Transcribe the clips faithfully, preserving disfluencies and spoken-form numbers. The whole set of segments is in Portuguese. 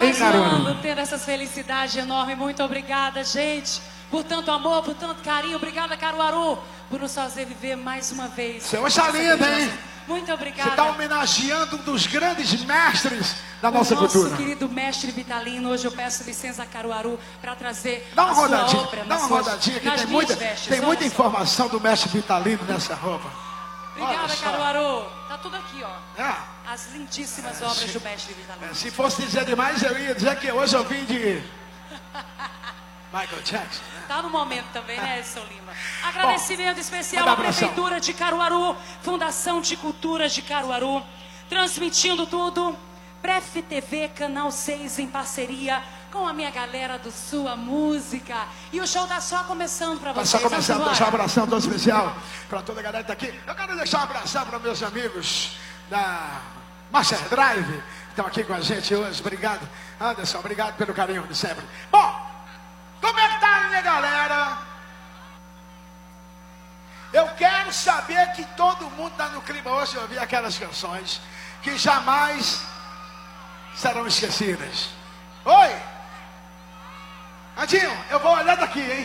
continuando tendo essas felicidades enormes. Muito obrigada, gente, por tanto amor, por tanto carinho. Obrigada, Caruaru, por nos fazer viver mais uma vez. Você é linda, hein? Muito obrigada. Você está homenageando um dos grandes mestres da nossa o nosso cultura. Nosso querido mestre Vitalino. Hoje eu peço licença a Caruaru para trazer dá uma a rodadinha, sua ópera. Dá uma suas, rodadinha, que tem muita, vestes, tem muita informação do mestre Vitalino nessa roupa. Obrigada, Caruaru. Tá tudo aqui, ó. É. As lindíssimas é, obras se, do mestre Vitalino. É, se fosse dizer demais, eu ia dizer que hoje eu vim de Michael Jackson. Né? Tá no momento também, né, Edson Lima? Agradecimento Bom, especial à Prefeitura de Caruaru, Fundação de Culturas de Caruaru, transmitindo tudo. Pref T V, Canal seis, em parceria com a minha galera do Sua Música. E o show tá só começando para vocês. Tá só começando, deixar um abração todo especial para toda a galera que tá aqui. Eu quero deixar um abração para meus amigos da Master Drive, que estão aqui com a gente hoje. Obrigado, Anderson, obrigado pelo carinho de sempre. Bom, como é que tá a minha galera? Eu quero saber que todo mundo tá no clima hoje de ouvir aquelas canções que jamais serão esquecidas. Oi! Andinho, eu vou olhar daqui, hein?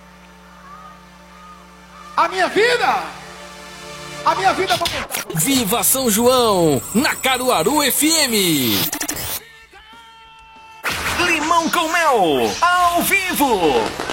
A minha vida! A minha vida... Viva São João, na Caruaru F M! Limão com mel, ao vivo!